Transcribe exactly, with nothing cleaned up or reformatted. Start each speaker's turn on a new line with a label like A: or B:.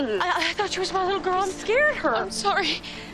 A: I, I thought she was my little girl and scared her.
B: I'm sorry.